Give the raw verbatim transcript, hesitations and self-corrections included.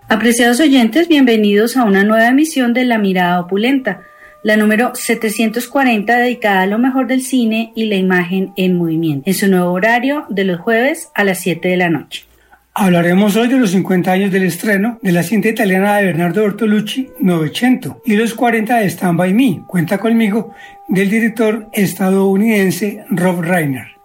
Apreciados oyentes, bienvenidos a una nueva emisión de La Mirada Opulenta, la número setecientos cuarenta, dedicada a lo mejor del cine y la imagen en movimiento, en su nuevo horario de los jueves a las siete de la noche. Hablaremos hoy de los cincuenta años del estreno de la cinta italiana de Bernardo Bertolucci, Novecento, y los cuarenta de Stand By Me, Cuenta Conmigo, del director estadounidense Rob Reiner.